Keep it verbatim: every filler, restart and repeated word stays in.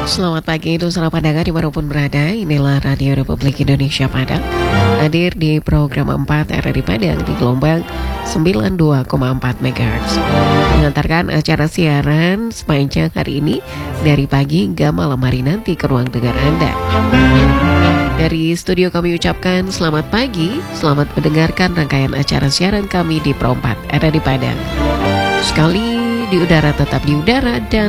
Selamat pagi itu selamat pendengar dimanapun berada. Inilah Radio Republik Indonesia Padang, hadir di program empat R R I Padang di gelombang sembilan puluh dua koma empat megahertz, mengantarkan acara siaran sepanjang hari ini dari pagi hingga malam hari nanti ke ruang dengar Anda. Dari studio kami ucapkan selamat pagi, selamat mendengarkan rangkaian acara siaran kami di Pro empat R R I Padang. Sekali di udara tetap di udara dan